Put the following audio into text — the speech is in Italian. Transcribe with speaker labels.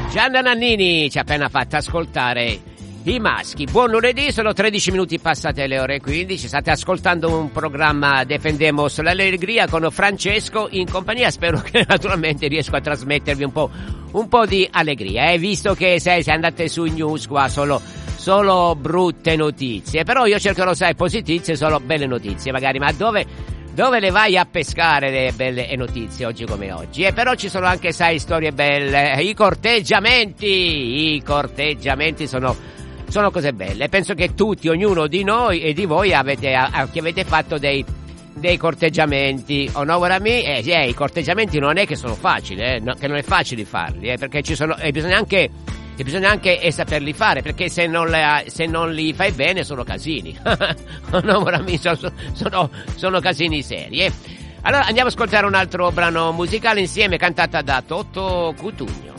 Speaker 1: Gianna Nannini ci ha appena fatto ascoltare I Maschi. Buon lunedì, sono 13 minuti passate le ore 15. State ascoltando un programma Defendemos l'Allegria con Francesco in compagnia. Spero che naturalmente riesco a trasmettervi un po' di allegria. Visto che se andate sui news qua solo brutte notizie. Però io cercherò, positizie, solo belle notizie magari. Ma dove le vai a pescare le belle notizie oggi come oggi? Però ci sono anche, storie belle. I corteggiamenti sono cose belle. Penso che tutti, ognuno di noi e di voi avete fatto dei corteggiamenti. I corteggiamenti non è che sono facili, che non è facile farli, perché ci sono, e bisogna anche saperli fare, perché se non li fai bene sono casini. sono casini seri. Allora andiamo ad ascoltare un altro brano musicale insieme, cantata da Toto Cutugno.